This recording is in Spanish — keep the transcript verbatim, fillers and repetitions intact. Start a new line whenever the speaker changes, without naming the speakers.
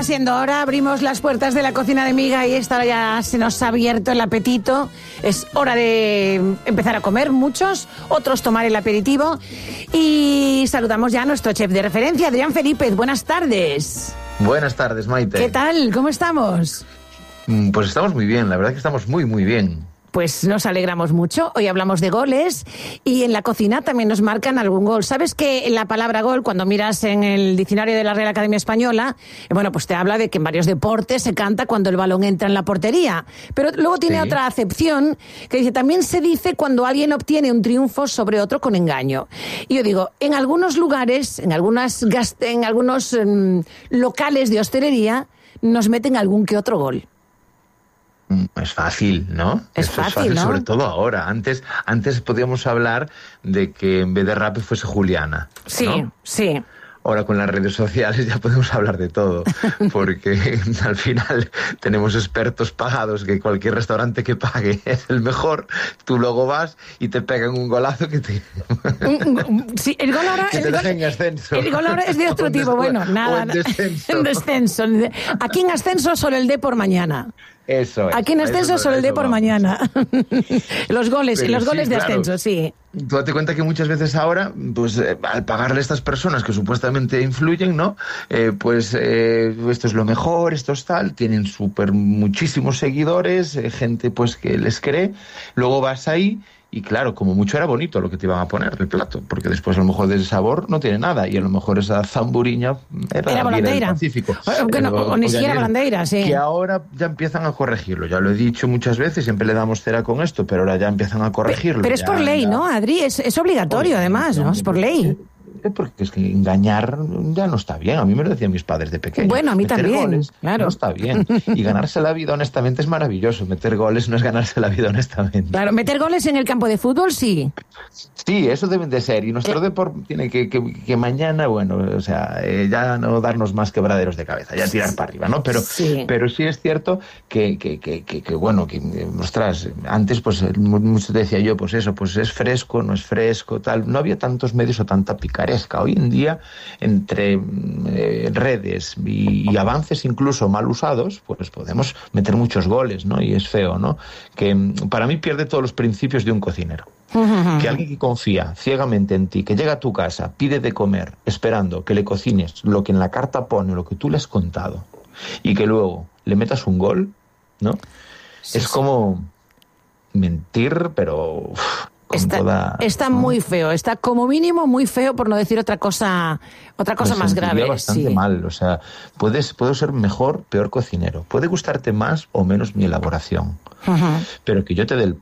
va siendo hora, abrimos las puertas de la cocina de Miga y esta ya se nos ha abierto el apetito. Es hora de empezar a comer, muchos, otros tomar el aperitivo. Y saludamos ya a nuestro chef de referencia, Adrián Felípez. Buenas tardes.
Buenas tardes, Maite.
¿Qué tal? ¿Cómo estamos?
Pues estamos muy bien, la verdad que estamos muy, muy bien.
Pues nos alegramos mucho. Hoy hablamos de goles y en la cocina también nos marcan algún gol. ¿Sabes que la palabra gol, cuando miras en el diccionario de la Real Academia Española, bueno, pues te habla de que en varios deportes se canta cuando el balón entra en la portería? Pero luego tiene sí. otra acepción que dice, también se dice cuando alguien obtiene un triunfo sobre otro con engaño. Y yo digo, en algunos lugares, en, algunas gast- en algunos um, locales de hostelería, nos meten algún que otro gol.
Es fácil, ¿no?
Es
Eso
fácil,
es fácil,
¿no?
Sobre todo ahora. Antes, antes podíamos hablar de que en vez de Rappi fuese Juliana,
Sí,
¿no?
sí.
Ahora con las redes sociales ya podemos hablar de todo, porque al final tenemos expertos pagados que cualquier restaurante que pague es el mejor, tú luego vas y te pegan un golazo que te...
Sí, el gol ahora,
que te
el
deja
gol,
en ascenso.
El gol ahora es de otro tipo, bueno, nada.
En descenso.
En descenso. Aquí en ascenso solo el D por mañana.
Eso es.
Aquí en ascenso solo el D por vamos. mañana. Los goles,
Pero
los goles
sí,
de
claro.
ascenso, sí.
Tú date cuenta que muchas veces ahora, pues eh, al pagarle a estas personas que supuestamente influyen, ¿no? Eh, pues eh, esto es lo mejor, esto es tal, tienen súper muchísimos seguidores, eh, gente pues que les cree, luego vas ahí y claro, como mucho era bonito lo que te iban a poner el plato, porque después a lo mejor del sabor no tiene nada y a lo mejor esa zamburiña era,
era volandeira.
Pacífico.
O, que no, o, o ni siquiera volandeira, sí.
Que ahora ya empiezan a corregirlo, ya lo he dicho muchas veces, siempre le damos cera con esto, pero ahora ya empiezan a corregirlo.
Pero, pero es
ya,
por ley,
ya...
¿no, Adri? Es, es obligatorio, además, ¿no? Es por ley.
Porque es que engañar ya no está bien. A mí me lo decían mis padres de pequeño.
Bueno, a mí
meter
también,
goles
claro.
No está bien. Y ganarse la vida honestamente es maravilloso. Meter goles no es ganarse la vida honestamente.
Claro, meter goles en el campo de fútbol, sí.
Sí, eso deben de ser. Y nuestro deporte tiene que, que, que mañana, bueno, o sea, eh, ya no darnos más quebraderos de cabeza, ya tirar para arriba, ¿no? Pero sí, pero sí es cierto que, que, que, que, que bueno, que, ostras, antes pues mucho decía yo, pues eso, pues es fresco, no es fresco, tal. No había tantos medios o tanta picaresca. Hoy en día, entre eh, redes y, y avances incluso mal usados, pues podemos meter muchos goles, ¿no? Y es feo, ¿no? Que para mí pierde todos los principios de un cocinero. Uh-huh. Que alguien que confía ciegamente en ti, que llega a tu casa, pide de comer, esperando que le cocines lo que en la carta pone, lo que tú le has contado, y que luego le metas un gol, ¿no? Sí, es sí. como mentir, pero... Uf,
Está,
toda,
está
¿no?
muy feo, está como mínimo muy feo, por no decir otra cosa, otra cosa más grave.
Bastante
sí.
mal, o sea, puedes, puedo ser mejor, peor cocinero, puede gustarte más o menos mi elaboración, uh-huh. pero que yo te dé el